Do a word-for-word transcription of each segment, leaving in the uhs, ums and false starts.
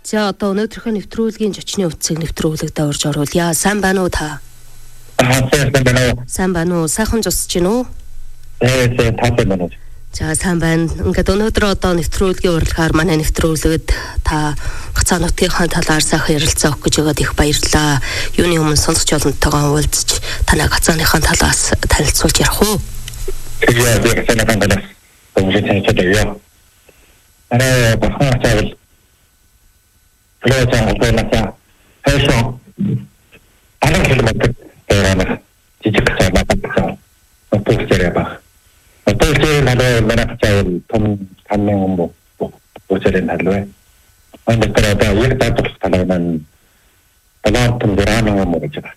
За одоо өнөөдрийнхөө нэвтрүүлгийн зочны утсыг нэвтрүүлэгт орж оруулъя. Сайн байна уу та? Аа, сайн байна уу? Сайн байна уу? Сайхан зусж гин үү? Ээ, сайн байна уу? За сайн байна. Ингээд өнөөдөр одоо нэвтрүүлгийн урилгаар манай нэвтрүүлэгт та Гацаан нутгийнхаа талаар сайхан ярилцаа өгөх гэж байгаад их баярлалаа. Юуны өмнө сонсогч олонтойгоо уулзч танай Гацааныхаа талаас танилцуулж ярих уу? Тэгээ би Гацааныхаа талаас уулзах танилцуулъя. Арай бахан цаавал Лоцоо хөлнөөсөө хэшоо алан километр тэрээр жижиг цааваа батсан. Отоочрээ баг. Отоочрээ надад манай цаавал том тамны юм бо. Отоочрээ надад. Андаа тэрээр яг татах талаар талаар том дөраны юм уу гэж.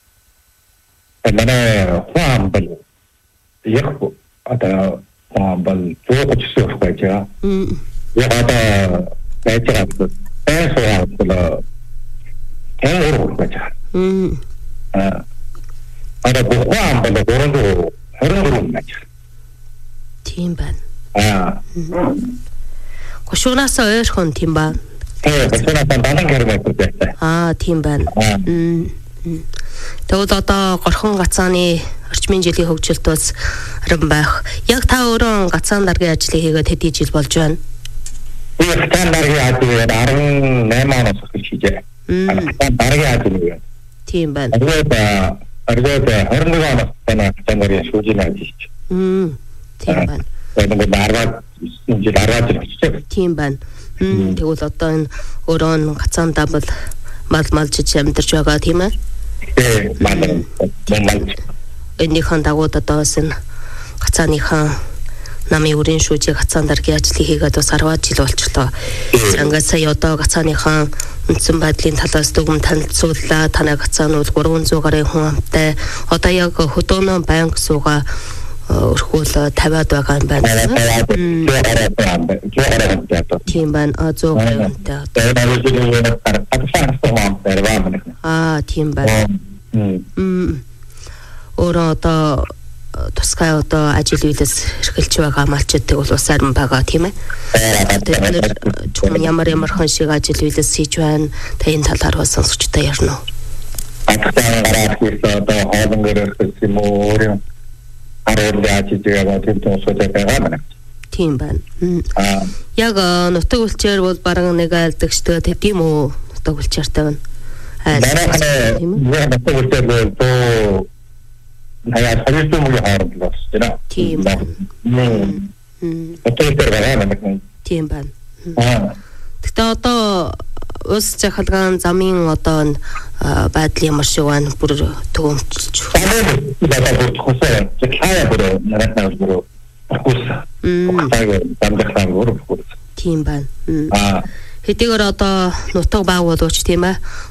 Манай хаан бал яг одоо хаан бал зөөгчсөх байжаа. Мм. Яг одоо байжаа. Eso было это урок. Мм. А ара бухам было городу, городу нач. Тийм байна. Аа. Гошуунаас ойрхон тийм байна. Э, гошуунаас бандан гэрмэ гэдэг. Аа, тийм байна. Мм. Тэгвэл одоо горхон Гацааны орчмын жилийн хөгжилт бас харин байх. Яг та өөрөө Гацаан даргын ажлыг хийгээд хэдий жил болж байна? Их тандаргийн ажил арван найман оноос эхэлж хийжээ. Тандаргийн ажил. Тийм байна. Тэгээд аргууд хорин нэг оноос танаа тандаргийн шүүжийн ажил. Мм. Тийм байна. Тэгээд дараад жил дараад хийчихээ. Тийм байна. Мм. Тэгвэл одоо энэ өөрөө Гацаандаа бол мал малжиж амьдарч байгаа тийм ээ? Ээ, мал мал. Энийхэн дагуу одоо бас энэ Гацааныхан намын үрийн шүүжийг Гацаан даргын ажлыг хийгээд бас арваад жил болчихлоо. Ингээд сая одоо Гацааныхан үндсэн байдлын талаас дүгм танилцууллаа. Танай Гацаан бол гурван зуун гаруй хүн амтай. Одоо яг хөдөөнөө банк сууга өрхүүл тавиад байгаа юм байна. Тийм байна. А зуун гаруй амтай. Аа, тийм байна. Мм. Өөрөө одоо тусгай одоо ажил үйлс эрхэлж байгаа малчдыг бол ус арим байгаа тийм ээ. Тэгээд чум ямар ямар хон шиг ажил үйлс хийж байна. Тэ энэ талаар бас сонсогчтой ярина уу? Атган гараад хийсэн одоо хоолн гэрэл юм уу өөрөө арууд яаж байгаа тийм тусгай байгаа байна. Тийм байна. Аа. Яг нутаг үлчээр бол бараг нэг айлдагчтай тийм үү? Нутаг үлчээртэй байна. Аа. Тийм үү? Нутаг үлчээр бол Наяа харилцаа мөгийн хооронд л байна. Тийм байна. Мм. Одоо тэр байгаа юм. Тийм байна. Аа. Тэгтээ одоо ус захалгаан замын одоо байдлын ямар шиг байна бүр төгөмжлж. Одоо бүр тохиолсон. Хаяа бүр нарийнаа бүр акуса. Мм. Дамдахлаа бүр акуса. Тийм байна. Аа. Хэдийгээр одоо нутаг байгуулууч тийм ээ.